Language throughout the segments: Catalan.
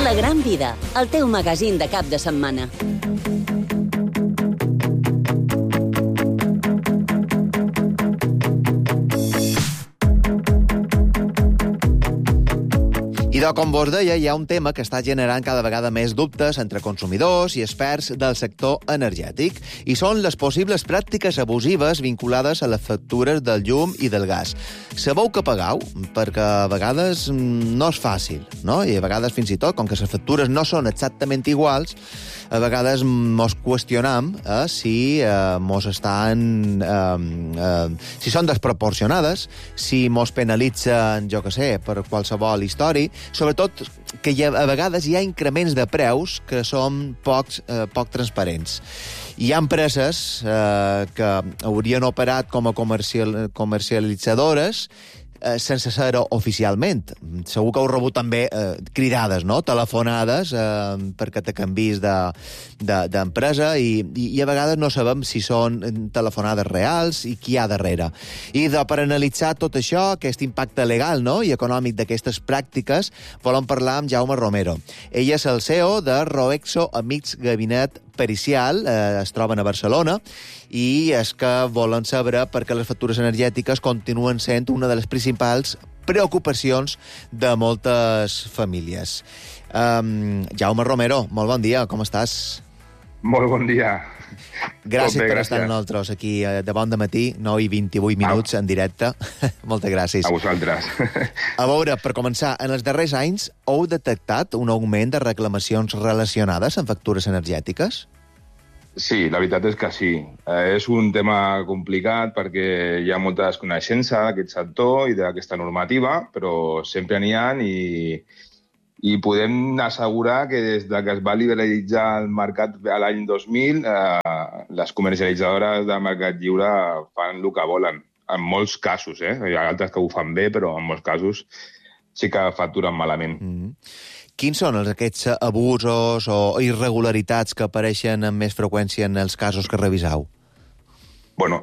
La gran vida, el teu magazín de cap de setmana. Com vos deia, hi ha un tema que està generant cada vegada més dubtes entre consumidors i experts del sector energètic, i són les possibles pràctiques abusives vinculades a les factures del llum i del gas. Sabeu que pagueu? Perquè a vegades no és fàcil, no? I a vegades fins i tot, com que les factures no són exactament iguals, a vegades mos qüestionam si mos estan... si són desproporcionades, si mos penalitzen, jo què sé, per qualsevol història, sobretot que a vegades hi ha increments de preus que són poc transparents. Hi ha empreses que haurien operat com a comercialitzadores sense ser-ho oficialment. Segur que heu rebut també cridades, no? Telefonades perquè te canvis d'empresa i a vegades no sabem si són telefonades reals i qui hi ha darrere. I per analitzar tot això, aquest impacte legal, no?, i econòmic d'aquestes pràctiques, volem parlar amb Jaume Romero. Ell és el CEO de Roexo Amics Gabinet Pericial, es troben a Barcelona, i és que volen saber per què les factures energètiques continuen sent una de les principals preocupacions de moltes famílies. Jaume Romero, molt bon dia, com estàs? Molt bon dia. Gràcies per estar amb nosaltres aquí de bon dematí, 9 i 28 minuts en directe. Moltes gràcies. A vosaltres. A veure, per començar, en els darrers anys heu detectat un augment de reclamacions relacionades amb factures energètiques? Sí, la veritat és que sí. És un tema complicat perquè hi ha molta desconeixença d'aquest sector i d'aquesta normativa, però sempre n'hi ha i podem assegurar que des que es va liberalitzar el mercat a l'any 2000, les comercialitzadores de mercat lliure fan el que volen. En molts casos, Hi ha altres que ho fan bé, però en molts casos sí que facturen malament. Quins són aquests abusos o irregularitats que apareixen amb més freqüència en els casos que reviseu? Bueno,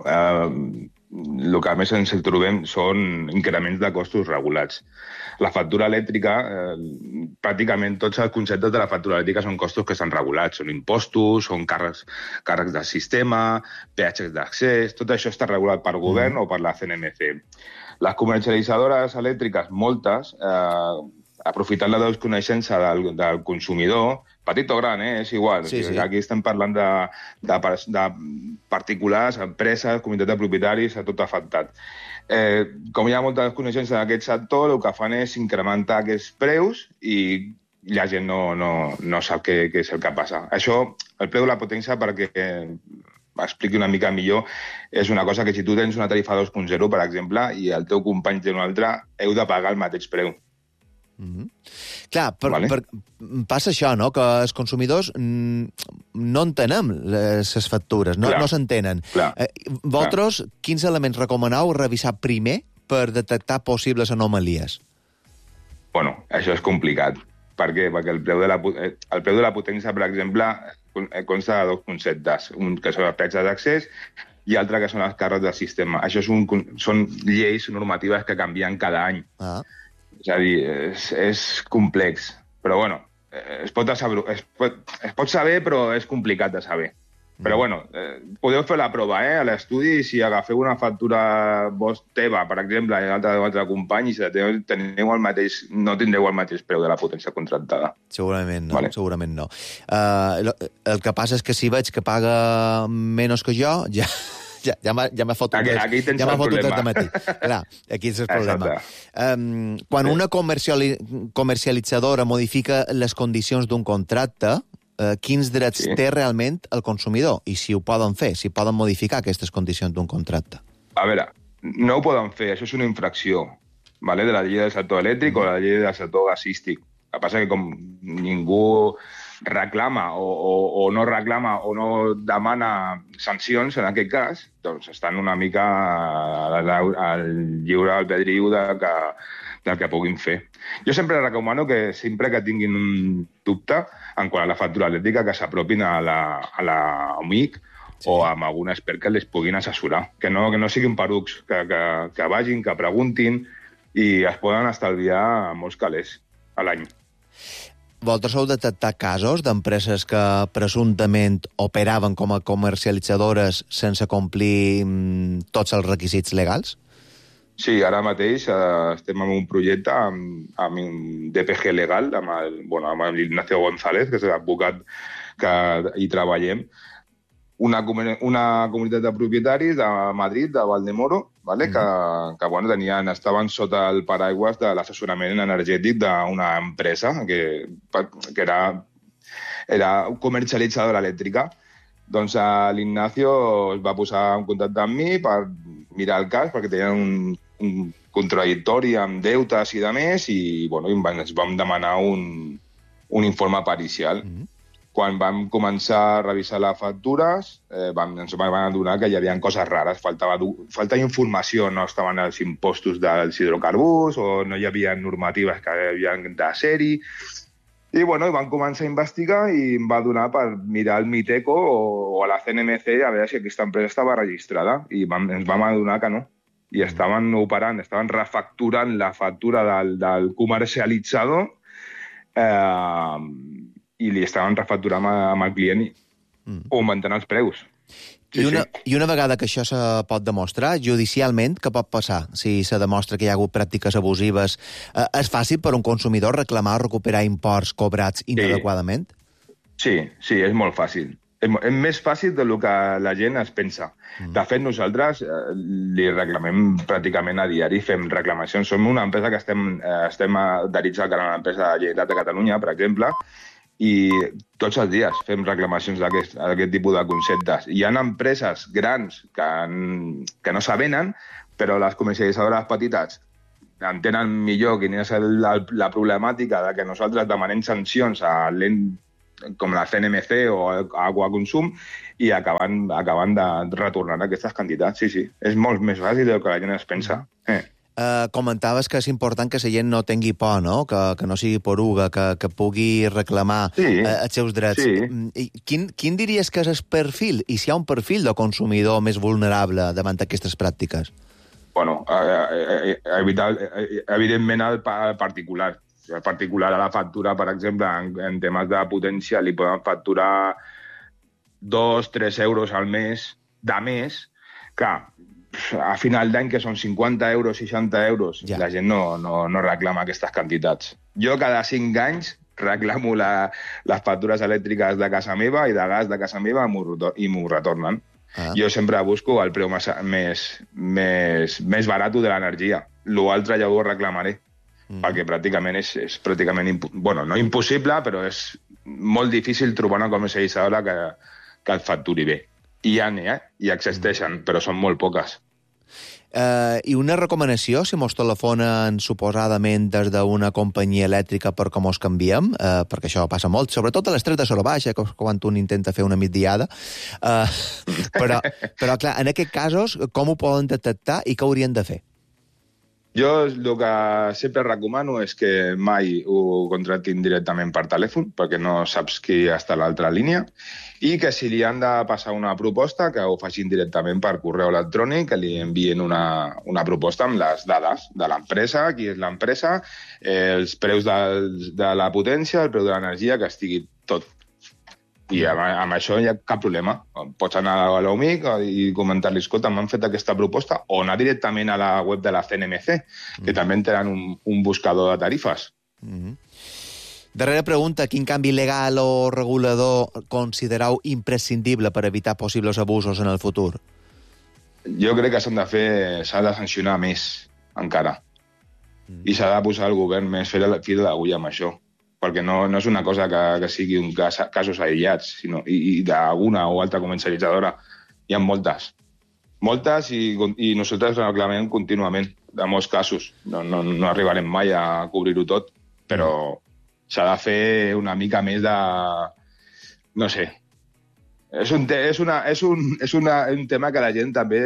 el que més ens trobem són increments de costos regulats. La factura elèctrica, pràcticament tots els conceptes de la factura elèctrica són costos que estan regulats. Són impostos, són càrrecs del sistema, peatges d'accés, tot això està regulat per govern o per la CNMC. Les comercialitzadores elèctriques, moltes, aprofitant la desconeixença del consumidor, petit o gran, és igual. Sí. Aquí estem parlant de particulars, empreses, comunitat de propietaris, a tot afectat. Com hi ha molta desconeixença en aquest sector, el que fan és incrementar aquests preus i la gent no sap què és el que passa. Això, el preu de la potència, perquè m'expliqui una mica millor, és una cosa que si tu tens una tarifa 2.0, per exemple, i el teu company té una altra, heu de pagar el mateix preu. Clar, passa això, no?, que els consumidors no entenem les factures, no s'entenen. Vosaltres, quins elements recomaneu revisar primer per detectar possibles anomalies? Bueno, això és complicat. Per què? Perquè el preu de la potència, per exemple, consta de dos conceptes. Un que són els peatges d'accés i altre que són els càrrecs del sistema. Això són lleis normatives que canvien cada any. És a dir, és complex. Però, bueno, es pot saber, però és complicat de saber. Però, bueno, podeu fer la prova, a l'estudi, si agafeu una factura teva, per exemple, i l'altra d'un altre company, i si teniu no tindreu el mateix preu de la potència contractada. Segurament no, segurament no. El que passa és que si veig que paga menys que jo, ja m'ha fotut de matí. Clar, aquí és el problema. Quan una comercialitzadora modifica les condicions d'un contracte, quins drets té realment el consumidor i si ho poden fer, si poden modificar aquestes condicions d'un contracte? A veure, no ho poden fer, això és una infracció de la llei del sector elèctric o la llei del sector gasístic. El que passa és que com ningú reclama o no reclama o no demana sancions en aquest cas, doncs estan una mica al lliure albedriu del que puguin fer. Jo sempre recomano que sempre que tinguin un dubte en quant a la factura elèctrica que s'apropin a l'amic o amb algun expert que les puguin assessorar. Que no siguin perucs, que vagin, que preguntin i es poden estalviar molts calés a l'any. Vosaltres heu detectat casos d'empreses que presumptament operaven com a comercialitzadores sense complir tots els requisits legals? Sí, ara mateix estem en un projecte amb un DPG legal, amb l'Ignacio González, que és l'advocat que hi treballem, una comunitat de propietaris de Madrid, de Valdemoro, vale? Que estaven sota el paraigües de l'assessorament energètic d'una empresa que era comercialitzadora elèctrica. Doncs l'Ignacio es va posar en contacte amb mi per mirar el cas, perquè tenien un contradictori amb deutes i de més, i ens vam demanar un informe pericial. Quan vam començar a revisar les factures, ens vam adonar que hi havia coses rares, faltava informació, no estaven els impostos dels hidrocarburs o no hi havia normatives que havien de ser-hi. I vam començar a investigar i em va donar per mirar el Miteco o a la CNMC a veure si aquesta empresa estava registrada, i ens vam adonar que no. I estaven operant, estaven refacturant la factura del comercialitzador i li estaven refacturant amb el client i augmentant els preus. I una vegada que això se pot demostrar, judicialment, què pot passar? Si se demostra que hi ha hagut pràctiques abusives, és fàcil per un consumidor reclamar o recuperar imports cobrats inadequadament? Sí, és molt fàcil. És més fàcil del que la gent es pensa. De fet, nosaltres li reclamem pràcticament a diari, fem reclamacions. Som una empresa que estem adherits a la empresa de Generalitat de Catalunya, per exemple, i tots els dies fem reclamacions d'aquest tipus de conceptes. Hi ha empreses grans que no s'avenen, però les comercialitzadores petites entenen millor quina és la problemàtica de que nosaltres demanem sancions a com la CNMC o Agua Consum i acaben de retornar aquestes quantitats. Sí, és molt més fàcil del que la gent es pensa. Comentaves que és important que la gent no tingui por, no? Que no sigui poruga, que pugui reclamar els seus drets. Sí. Quin diries que és el perfil, i si hi ha un perfil de consumidor més vulnerable davant d'aquestes pràctiques? Evidentment el particular. El particular a la factura, per exemple, en temes de potència, li poden facturar 2-3 euros al mes, de més, que a final d'any, que són 50 euros, 60 euros, la gent no reclama aquestes quantitats. Jo cada 5 anys reclamo les factures elèctriques de casa meva i de gas de casa meva i m'ho retornen. Jo sempre busco el preu més barat de l'energia. L'altre ja ho reclamaré, perquè pràcticament és no impossible, però és molt difícil trobar una comercialitzadora que el facturi bé. I hi existeixen, però són molt poques. I una recomanació, si mos telefonen suposadament des d'una companyia elèctrica per com us canviem, perquè això passa molt, sobretot a les 3 de Sora Baixa, quan un intenta fer una migdiada, però clar, en aquests casos, com ho poden detectar i què haurien de fer? Jo el que sempre recomano és que mai ho contractin directament per telèfon, perquè no saps qui està a l'altra línia, i que si li han de passar una proposta, que ho facin directament per correu electrònic, que li envien una proposta amb les dades de l'empresa, qui és l'empresa, els preus de la potència, el preu de l'energia, que estigui tot. I amb això no hi ha cap problema. Pots anar a l'OMIC i comentar-li, escolta, m'han fet aquesta proposta, o anar directament a la web de la CNMC, que també tenen un buscador de tarifes. Darrera pregunta, quin canvi legal o regulador considereu imprescindible per evitar possibles abusos en el futur? Jo crec que s'ha de sancionar més, encara. I s'ha de posar el govern més fil de l'agulla amb això, perquè no és una cosa que sigui casos aïllats, sinó i d'una o altra comercialitzadora. Hi ha moltes. Moltes i nosaltres reclamem contínuament de molts casos. No arribarem mai a cobrir-ho tot, però s'ha de fer una mica més de... No sé. És un tema que la gent també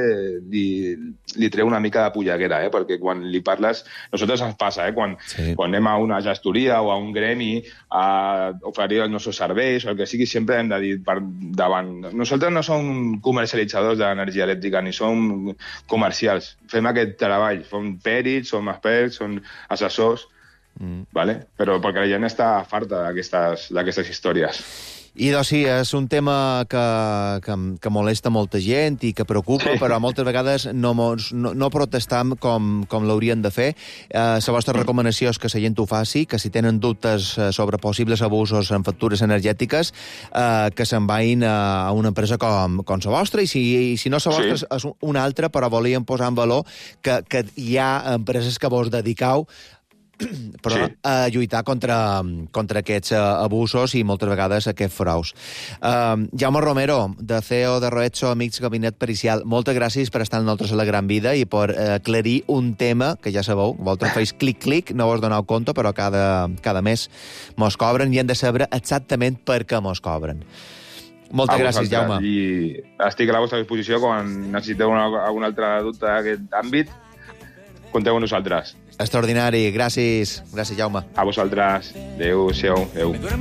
li treu una mica de polleguera, perquè quan li parles... Nosaltres ens passa, quan anem a una gestoria o a un gremi a oferir els nostres serveis o el que sigui, sempre hem de dir per davant. Nosaltres no som comercialitzadors d'energia elèctrica, ni som comercials. Fem aquest treball. Som pèrits, som experts, som assessors, ¿vale? Però perquè la gent està farta d'aquestes històries. I doncs sí, és un tema que molesta molta gent i que preocupa, però moltes vegades no protestam com l'haurien de fer. La vostra recomanació és que la gent ho faci, que si tenen dubtes sobre possibles abusos en factures energètiques, que se'n vagin a una empresa com la vostra, i si no la vostra és una altra, però volíem posar en valor que hi ha empreses que vos dediqueu a lluitar contra aquests abusos i moltes vegades aquests fraus. Jaume Romero, de CEO de Roetso Amics Gabinet Pericial, moltes gràcies per estar amb nosaltres a la Gran Vida i per aclarir un tema que ja sabeu, vosaltres feis clic-clic, no vos doneu compte, però cada mes mos cobren i hem de saber exactament per què mos cobren. Moltes gràcies, Jaume. I estic a la vostra disposició quan necessiteu algun altre dubte d'aquest àmbit. Compteu amb nosaltres. Extraordinari. Gràcies. Gràcies, Jaume. A vosaltres. Adéu-siau. Adéu.